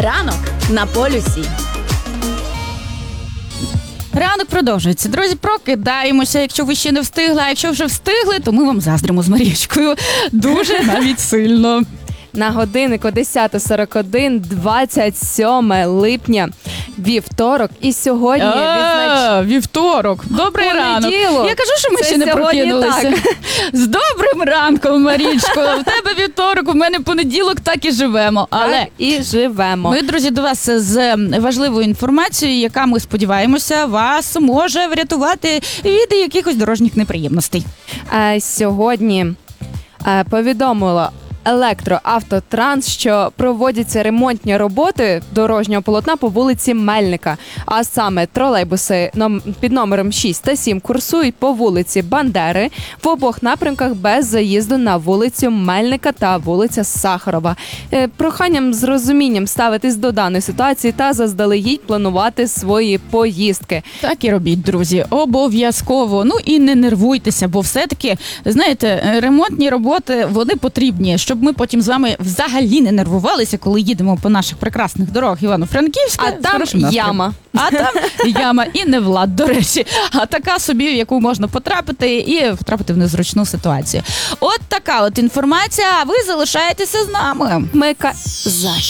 Ранок на полюсі. Ранок продовжується. Друзі, прокидаємося, якщо ви ще не встигли, а якщо вже встигли, то ми вам заздримо з Марічкою. Дуже навіть сильно. На годиннику 10:41, 27 липня, вівторок. І сьогодні Вівторок. Добрий ранок. Я кажу, що ми Це ще не сьогодні прокинулися. З добрим ранком, Марічко. В тебе вівторок, у мене понеділок, так і живемо. Але Так і живемо. ми, друзі, до вас з важливою інформацією, яка, ми сподіваємося, вас може врятувати від якихось дорожніх неприємностей. Сьогодні повідомило Електроавтотранс, що проводяться ремонтні роботи дорожнього полотна по вулиці Мельника. А саме тролейбуси під номером 6 та 7 курсують по вулиці Бандери в обох напрямках без заїзду на вулицю Мельника та вулиця Сахарова. Проханням з розумінням ставитись до даної ситуації та заздалегідь планувати свої поїздки. Так і робіть, друзі, обов'язково. Ну і не нервуйтеся, бо все-таки, знаєте, ремонтні роботи, вони потрібні, щоб ми потім з вами взагалі не нервувалися, коли їдемо по наших прекрасних дорогах Івано-Франківська. А там яма. А там яма і не Влад, до речі. А така собі, в яку можна потрапити і втрапити в незручну ситуацію. От така от інформація, а ви залишаєтеся з нами. За